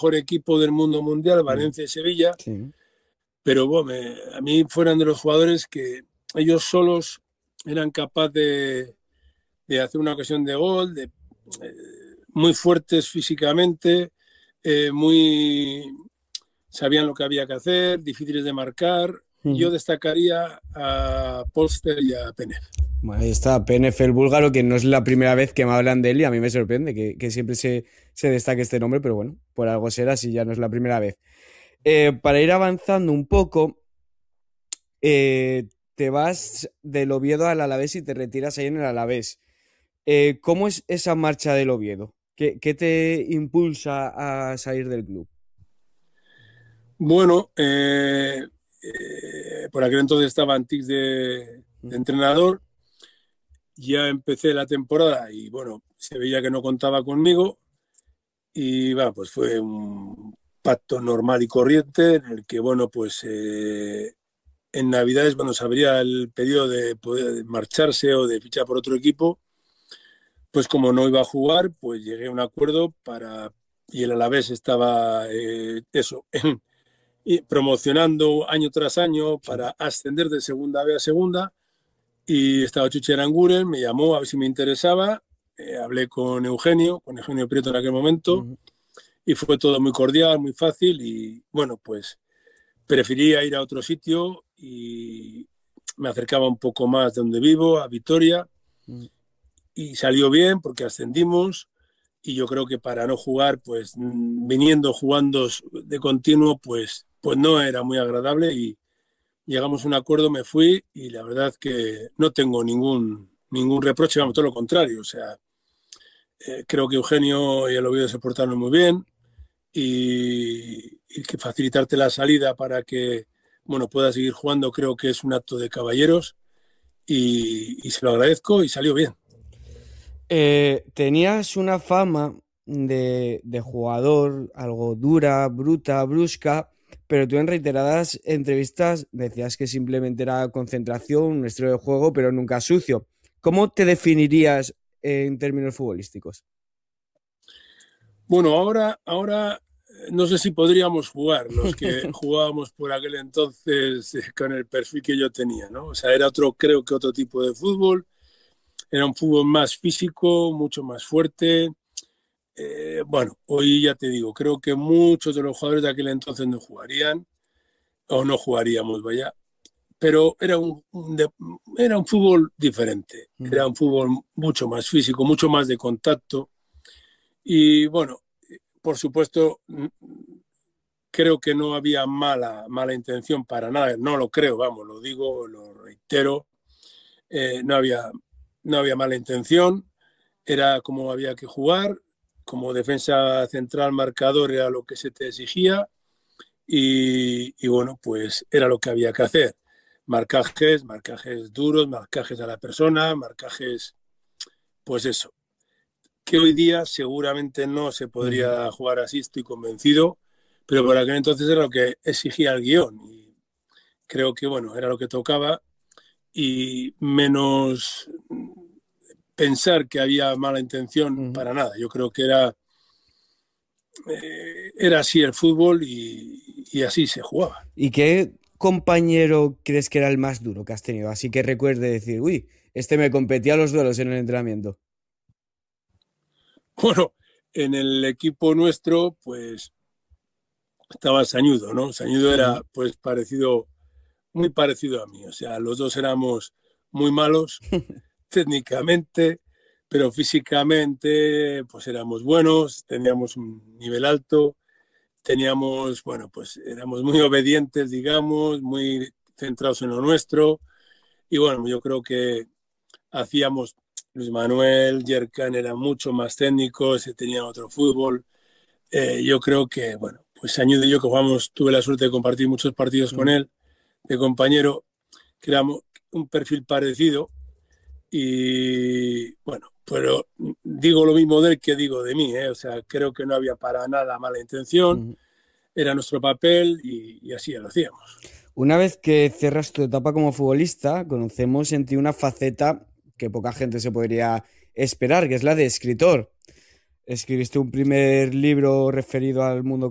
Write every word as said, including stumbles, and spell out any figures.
mejor equipo del mundo mundial, Mm, Valencia y Sevilla, sí. pero bueno, me- a mí fueran de los jugadores que ellos solos eran capaces de, de hacer una ocasión de gol, de, eh, muy fuertes físicamente, eh, muy sabían lo que había que hacer, difíciles de marcar. Yo Ujú. destacaría a Polster y a Penef. Bueno, ahí está, P N F el búlgaro, que no es la primera vez que me hablan de él y a mí me sorprende que, que siempre se, se destaque este nombre, pero bueno, por algo será si ya no es la primera vez. Eh, para ir avanzando un poco, eh, te vas del Oviedo al Alavés y te retiras ahí en el Alavés. Eh, ¿cómo es esa marcha del Oviedo? ¿Qué, qué te impulsa a salir del club? Bueno, eh, eh, por aquel entonces estaba Antix de, de Ujú. entrenador. Ya empecé la temporada y bueno, se veía que no contaba conmigo y va, pues fue un pacto normal y corriente en el que, bueno, pues eh, en Navidades, cuando se abría el pedido de poder marcharse o de fichar por otro equipo, pues como no iba a jugar, pues llegué a un acuerdo para, y el Alavés estaba, eh, eso, y promocionando año tras año Sí. para ascender de segunda B a segunda. Y estaba Chuchi Aranguren, me llamó a ver si me interesaba. Eh, hablé con Eugenio, con Eugenio Prieto en aquel momento, Ujú. y fue todo muy cordial, muy fácil. Y bueno, pues prefería ir a otro sitio y me acercaba un poco más de donde vivo, a Vitoria, Ujú. y salió bien porque ascendimos. Y yo creo que para no jugar, pues mm, viniendo jugando de continuo, pues, pues no era muy agradable y llegamos a un acuerdo, me fui y la verdad que no tengo ningún, ningún reproche, vamos, todo lo contrario. O sea, eh, creo que Eugenio y el Oviedo se portaron muy bien y, y que facilitarte la salida para que, bueno, puedas seguir jugando creo que es un acto de caballeros y, y se lo agradezco y salió bien. Eh, tenías una fama de, de jugador algo dura, bruta, brusca, pero tú en reiteradas entrevistas decías que simplemente era concentración, un estilo de juego, pero nunca sucio. ¿Cómo te definirías en términos futbolísticos? Bueno, ahora, ahora eh, no sé si podríamos jugar los que jugábamos por aquel entonces eh, con el perfil que yo tenía, ¿no? O sea, era otro, creo que otro tipo de fútbol. Era un fútbol más físico, mucho más fuerte. Eh, bueno, hoy ya te digo, creo que muchos de los jugadores de aquel entonces no jugarían, o no jugaríamos, vaya, pero era un, un de, era un fútbol diferente, era un fútbol mucho más físico, mucho más de contacto. Y bueno, por supuesto, creo que no había mala, mala intención para nada, no lo creo, vamos, lo digo, lo reitero, eh, no, había, no había mala intención, era como había que jugar, como defensa central marcador era lo que se te exigía y, y bueno, pues era lo que había que hacer. Marcajes, marcajes duros, marcajes a la persona, marcajes, pues eso, que hoy día seguramente no se Ujú. podría jugar así, estoy convencido, pero por aquel entonces era lo que exigía el guión y creo que bueno, era lo que tocaba y menos pensar que había mala intención Ujú. para nada. Yo creo que era eh, era así el fútbol y, y, así se jugaba. ¿Y qué compañero crees que era el más duro que has tenido? Así que recuerde decir, uy, este me competía los duelos en el entrenamiento. Bueno, en el equipo nuestro, pues estaba Sañudo, ¿no? Sañudo era Ujú. pues parecido, muy parecido a mí. O sea, los dos éramos muy malos técnicamente, pero físicamente pues éramos buenos, teníamos un nivel alto, teníamos, bueno, pues éramos muy obedientes, digamos, muy centrados en lo nuestro. Y bueno, yo creo que hacíamos, Luis Manuel, Yerkan eran mucho más técnicos, tenían otro fútbol. Eh, yo creo que, bueno, pues Añudo y yo que jugamos, tuve la suerte de compartir muchos partidos con Ujú. él, de compañero, creamos un perfil parecido y, bueno, pero digo lo mismo de él que digo de mí, ¿eh? O sea, creo que no había para nada mala intención, Ujú. era nuestro papel y, y así lo hacíamos. Una vez que cierras tu etapa como futbolista, conocemos en ti una faceta que poca gente se podría esperar, que es la de escritor. Escribiste un primer libro referido al mundo